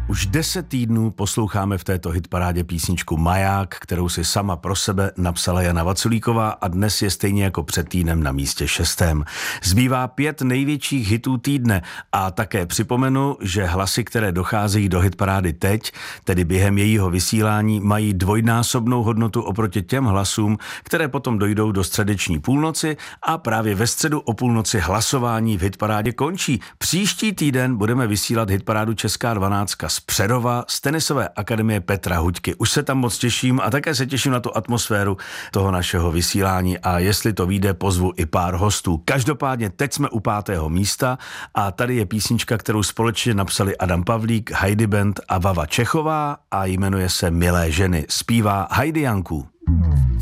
Už 10 týdnů posloucháme v této hitparádě písničku Maják, kterou si sama pro sebe napsala Jana Vaculíková a dnes je stejně jako před týdnem na místě 6. Zbývá 5 největších hitů týdne a také připomenu, že hlasy, které docházejí do hitparády teď, tedy během jejího vysílání, mají dvojnásobnou hodnotu oproti těm hlasům, které potom dojdou do středeční půlnoci a právě ve středu o půlnoci hlasování v hitparádě končí. Příští týden budeme vysílat hitparádu Česká 12 z Přerova z Tenisové akademie Petra Huďky. Už se tam moc těším a také se těším na tu atmosféru toho našeho vysílání a jestli to vyjde, pozvu i pár hostů. Každopádně teď jsme u 5. místa a tady je písnička, kterou společně napsali Adam Pavlík, Heidi Band a Vava Čechová a jmenuje se Milé ženy. Zpívá Heidi Janku.